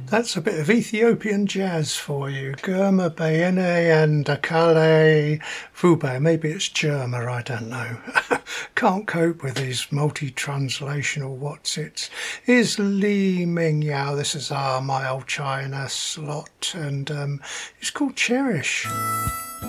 That's a bit of Ethiopian jazz for you. Germa Bayene and Akale Fube. Maybe it's Germa, I don't know. Can't cope with these multi-translational what's-its. Here's Li Ming Yao. This is My Old China slot, and it's called Cherish.